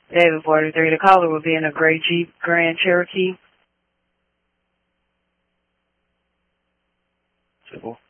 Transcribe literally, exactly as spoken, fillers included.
David forty-three, the caller will be in a gray Jeep Grand Cherokee. Simple.